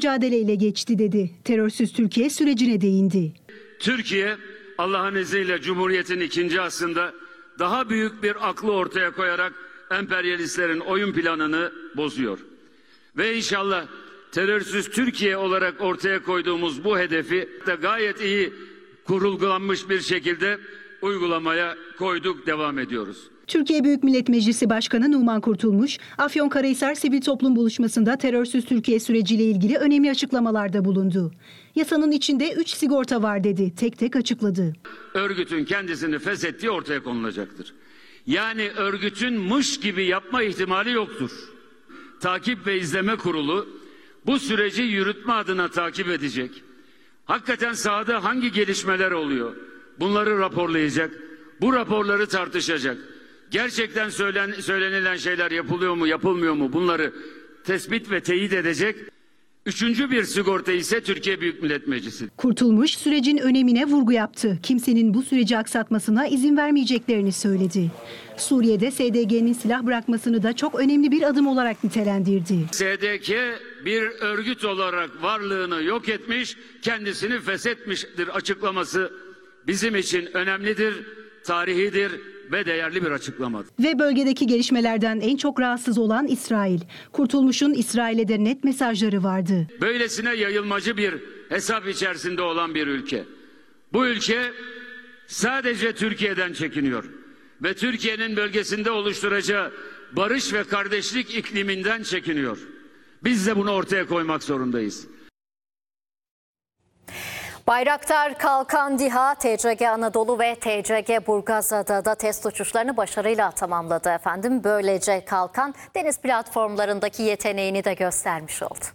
mücadeleyle geçti dedi. Terörsüz Türkiye sürecine değindi. Türkiye Allah'ın izniyle Cumhuriyet'in ikinci asrında daha büyük bir aklı ortaya koyarak emperyalistlerin oyun planını bozuyor. Ve inşallah terörsüz Türkiye olarak ortaya koyduğumuz bu hedefi de gayet iyi kurgulanmış bir şekilde uygulamaya koyduk, devam ediyoruz. Türkiye Büyük Millet Meclisi Başkanı Numan Kurtulmuş, Afyonkarahisar Sivil Toplum Buluşması'nda terörsüz Türkiye süreciyle ilgili önemli açıklamalarda bulundu. Yasanın içinde 3 sigorta var dedi, tek tek açıkladı. Örgütün kendisini feshettiği ortaya konulacaktır. Yani örgütün mış gibi yapma ihtimali yoktur. Takip ve İzleme Kurulu bu süreci yürütme adına takip edecek. Hakikaten sahada hangi gelişmeler oluyor? Bunları raporlayacak. Bu raporları tartışacak. Gerçekten söylenilen şeyler yapılıyor mu, yapılmıyor mu? Bunları tespit ve teyit edecek. Üçüncü bir sigorta ise Türkiye Büyük Millet Meclisi. Kurtulmuş sürecin önemine vurgu yaptı. Kimsenin bu süreci aksatmasına izin vermeyeceklerini söyledi. Suriye'de SDG'nin silah bırakmasını da çok önemli bir adım olarak nitelendirdi. SDG bir örgüt olarak varlığını yok etmiş, kendisini feshetmiştir açıklaması bizim için önemlidir, tarihidir ve değerli bir açıklamadır. Ve bölgedeki gelişmelerden en çok rahatsız olan İsrail. Kurtulmuş'un İsrail'e de net mesajları vardı. Böylesine yayılmacı bir hesap içerisinde olan bir ülke. Bu ülke sadece Türkiye'den çekiniyor ve Türkiye'nin bölgesinde oluşturacağı barış ve kardeşlik ikliminden çekiniyor. Biz de bunu ortaya koymak zorundayız. Bayraktar Kalkan DİHA, TCG Anadolu ve TCG Burgazada'da test uçuşlarını başarıyla tamamladı efendim. Böylece Kalkan deniz platformlarındaki yeteneğini de göstermiş oldu.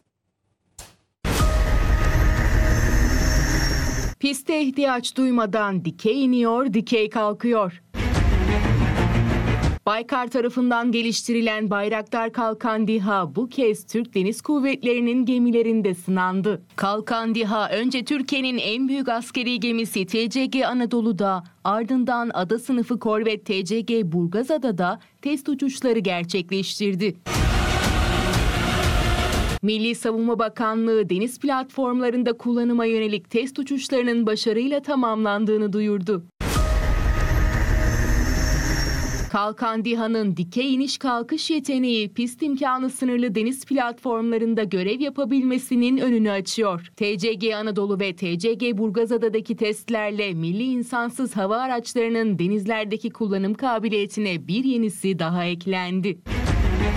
Piste ihtiyaç duymadan dikey iniyor, dikey kalkıyor. Baykar tarafından geliştirilen Bayraktar Kalkan DİHA bu kez Türk Deniz Kuvvetleri'nin gemilerinde sınandı. Kalkan DİHA önce Türkiye'nin en büyük askeri gemisi TCG Anadolu'da, ardından ada sınıfı korvet TCG Burgazada'da test uçuşları gerçekleştirdi. Milli Savunma Bakanlığı deniz platformlarında kullanıma yönelik test uçuşlarının başarıyla tamamlandığını duyurdu. Kalkan DİHA'nın dikey iniş kalkış yeteneği pist imkanı sınırlı deniz platformlarında görev yapabilmesinin önünü açıyor. TCG Anadolu ve TCG Burgazada'daki testlerle milli insansız hava araçlarının denizlerdeki kullanım kabiliyetine bir yenisi daha eklendi.